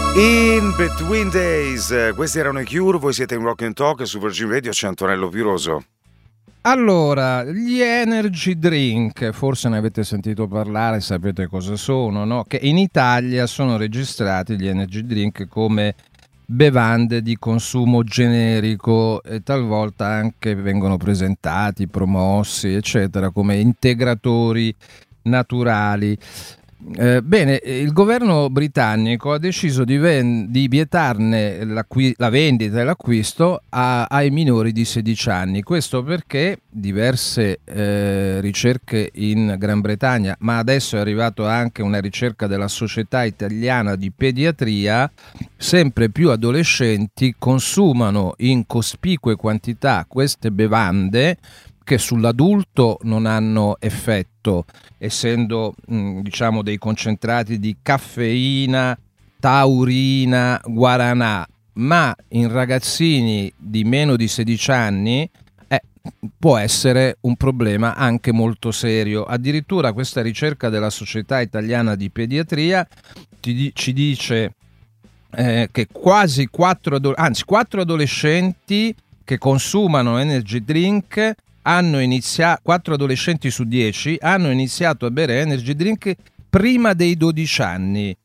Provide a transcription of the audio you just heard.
In Between Days, questi erano i Cure, voi siete in Rock and Talk su Virgin Radio, c'è Antonello Piroso. Allora, gli energy drink, forse ne avete sentito parlare, sapete cosa sono, no? Che in Italia sono registrati gli energy drink come bevande di consumo generico e talvolta anche vengono presentati, promossi, eccetera, come integratori naturali. Bene, il governo britannico ha deciso di vietarne la vendita e l'acquisto ai minori di 16 anni. Questo perché diverse ricerche in Gran Bretagna, ma adesso è arrivato anche una ricerca della Società Italiana di Pediatria, sempre più adolescenti consumano in cospicue quantità queste bevande che sull'adulto non hanno effetto, essendo diciamo dei concentrati di caffeina, taurina, guaranà, ma in ragazzini di meno di 16 anni può essere un problema anche molto serio. Addirittura questa ricerca della Società Italiana di Pediatria ci dice che quasi 4 adolescenti che consumano energy drink 4 adolescenti su 10 hanno iniziato a bere energy drink prima dei 12 anni.